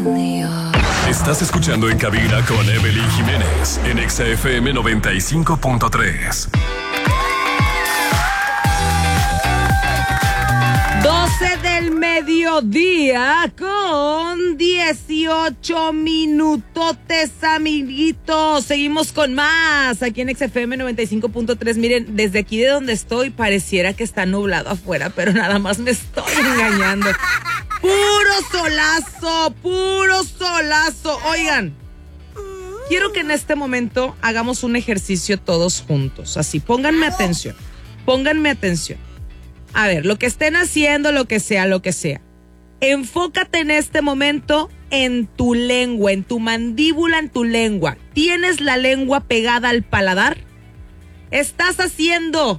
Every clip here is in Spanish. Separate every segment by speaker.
Speaker 1: Estás escuchando En Cabina con Evelyn Jiménez en Exa FM 95.3.
Speaker 2: 12 del mediodía con 18 minutotes, amiguitos. Seguimos con más aquí en XFM 95.3. Miren, desde aquí de donde estoy pareciera que está nublado afuera, pero nada más me estoy engañando. Puro solazo. Oigan, quiero que en este momento hagamos un ejercicio todos juntos. Así, pónganme atención. A ver, lo que estén haciendo, lo que sea. Enfócate en este momento en tu lengua, en tu mandíbula, en tu lengua. ¿Tienes la lengua pegada al paladar? ¿Estás haciendo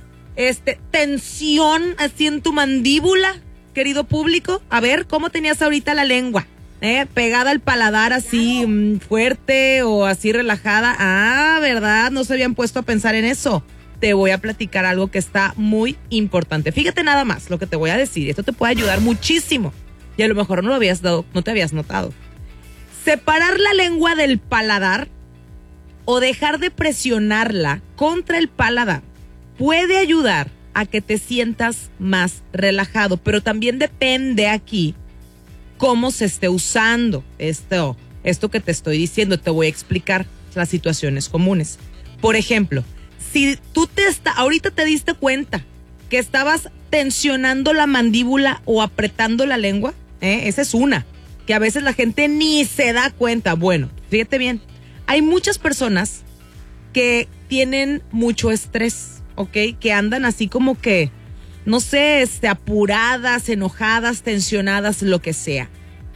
Speaker 2: tensión así en tu mandíbula, querido público? A ver, ¿cómo tenías ahorita la lengua? Pegada al paladar así fuerte o así relajada. Ah, ¿verdad? No se habían puesto a pensar en eso. Te voy a platicar algo que está muy importante. Fíjate nada más lo que te voy a decir. Esto te puede ayudar muchísimo. Y a lo mejor no te habías notado. Separar la lengua del paladar o dejar de presionarla contra el paladar puede ayudar a que te sientas más relajado. Pero también depende aquí cómo se esté usando esto que te estoy diciendo. Te voy a explicar las situaciones comunes. Por ejemplo, si tú ahorita te diste cuenta que estabas tensionando la mandíbula o apretando la lengua, esa es una, que a veces la gente ni se da cuenta. Bueno, fíjate bien, hay muchas personas que tienen mucho estrés, ¿ok? Que andan así como que, no sé, apuradas, enojadas, tensionadas, lo que sea.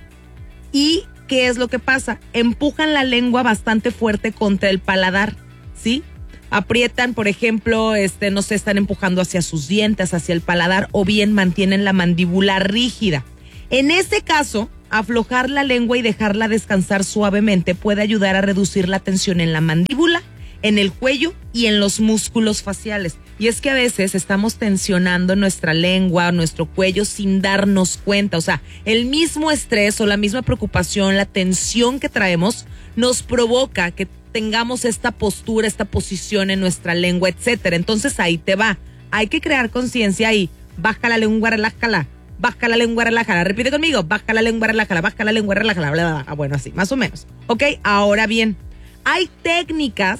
Speaker 2: ¿Y qué es lo que pasa? Empujan la lengua bastante fuerte contra el paladar, ¿sí? Aprietan, por ejemplo, no se están empujando hacia sus dientes, hacia el paladar, o bien mantienen la mandíbula rígida. En ese caso, aflojar la lengua y dejarla descansar suavemente puede ayudar a reducir la tensión en la mandíbula, en el cuello y en los músculos faciales. Y es que a veces estamos tensionando nuestra lengua, nuestro cuello sin darnos cuenta. O sea, el mismo estrés o la misma preocupación, la tensión que traemos, nos provoca que tengamos esta postura, esta posición en nuestra lengua, etcétera. Entonces ahí te va. Hay que crear conciencia ahí. Baja la lengua, relájala. Baja la lengua, relájala. Repite conmigo. Baja la lengua, relájala. Baja la lengua, relájala. Bla, bla, bla. Bueno, así, más o menos. Ok, ahora bien, hay técnicas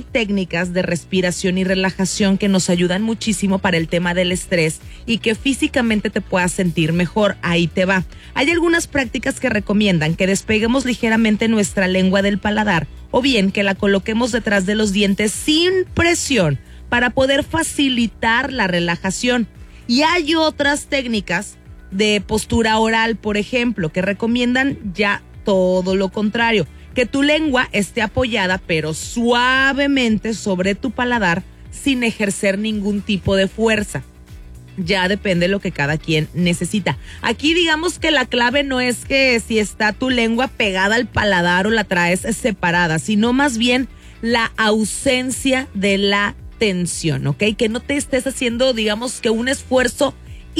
Speaker 2: de respiración y relajación que nos ayudan muchísimo para el tema del estrés y que físicamente te puedas sentir mejor. Ahí te va. Hay algunas prácticas que recomiendan que despeguemos ligeramente nuestra lengua del paladar o bien que la coloquemos detrás de los dientes sin presión para poder facilitar la relajación. Y hay otras técnicas de postura oral, por ejemplo, que recomiendan ya todo lo contrario. Que tu lengua esté apoyada pero suavemente sobre tu paladar sin ejercer ningún tipo de fuerza. Ya depende de lo que cada quien necesita. Aquí digamos que la clave no es que si está tu lengua pegada al paladar o la traes separada, sino más bien la ausencia de la tensión, ¿ok? Que no te estés haciendo, digamos, que un esfuerzo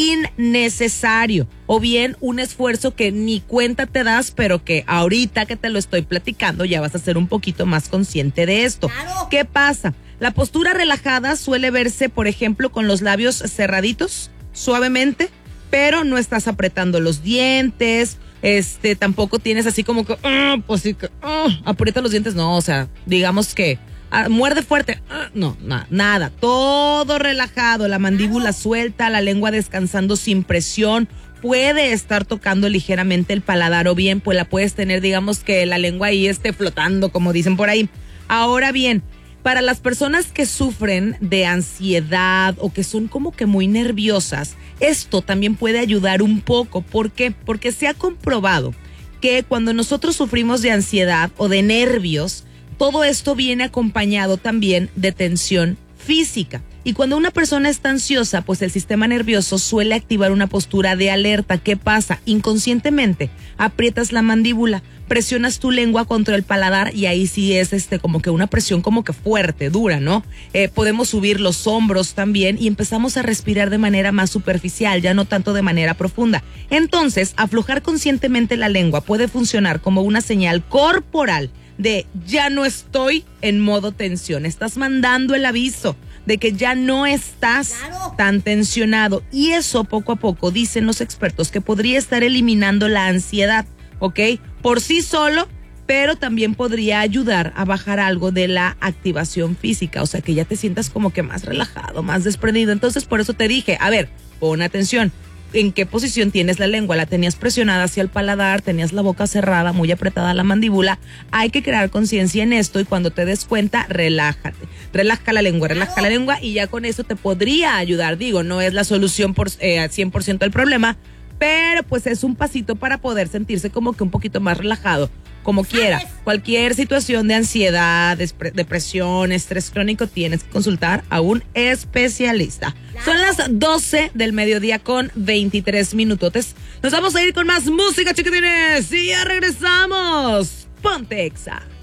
Speaker 2: innecesario o bien un esfuerzo que ni cuenta te das, pero que ahorita que te lo estoy platicando ya vas a ser un poquito más consciente de esto. ¡Claro! ¿Qué pasa? La postura relajada suele verse, por ejemplo, con los labios cerraditos, suavemente, pero no estás apretando los dientes, tampoco tienes así como que, aprieta los dientes, no, o sea, digamos que muerde fuerte, no, nada, todo relajado, la mandíbula suelta, la lengua descansando sin presión, puede estar tocando ligeramente el paladar o bien pues la puedes tener, digamos que la lengua ahí flotando, como dicen por ahí. Ahora bien, para las personas que sufren de ansiedad o que son como que muy nerviosas, esto también puede ayudar un poco. ¿Por qué? Porque se ha comprobado que cuando nosotros sufrimos de ansiedad o de nervios, todo esto viene acompañado también de tensión física. Y cuando una persona está ansiosa, pues el sistema nervioso suele activar una postura de alerta. ¿Qué pasa? Inconscientemente aprietas la mandíbula presionas tu lengua contra el paladar y ahí sí es como que una presión como que fuerte, dura, ¿no? Podemos subir los hombros también y empezamos a respirar de manera más superficial, ya no tanto de manera profunda. Entonces, aflojar conscientemente la lengua puede funcionar como una señal corporal de ya no estoy en modo tensión. Estás mandando el aviso de que ya no estás tan tensionado. Y eso poco a poco, dicen los expertos, que podría estar eliminando la ansiedad, ¿ok? Por sí solo, pero también podría ayudar a bajar algo de la activación física. O sea, que ya te sientas como que más relajado, más desprendido. Entonces, por eso te dije, a ver, pon atención. ¿En qué posición tienes la lengua? ¿La tenías presionada hacia el paladar? ¿Tenías la boca cerrada, muy apretada la mandíbula? Hay que crear conciencia en esto y cuando te des cuenta, relájate. Relaja la lengua y ya con eso te podría ayudar. Digo, no es la solución al 100% del problema, pero pues es un pasito para poder sentirse como que un poquito más relajado. Como quiera, cualquier situación de ansiedad, depresión, estrés crónico, tienes que consultar a un especialista. Son las 12 del mediodía con 23 minutotes. Nos vamos a ir con más música, chiquitines. Y ya regresamos. Ponte Exa.